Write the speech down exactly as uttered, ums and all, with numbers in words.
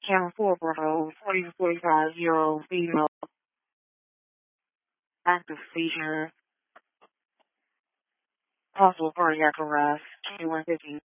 Camera four Bravo, forty to forty-five year old female, active seizure, possible cardiac arrest, twenty-one fifty.